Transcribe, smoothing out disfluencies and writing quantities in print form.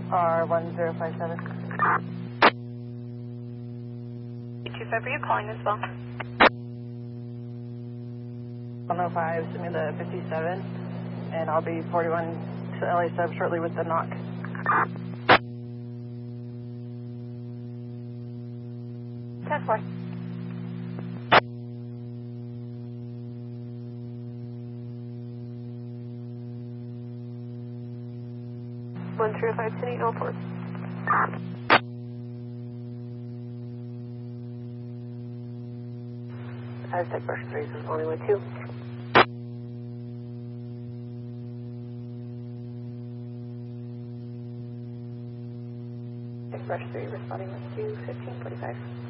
R1057. 825, are you calling as well? 105, send me the 57, and I'll be 41 to LA sub shortly with the knock. Task force. One 305 10 804. Aztec Brush 3, this is only with 2. Aztec Brush 3, responding with 2, 1545.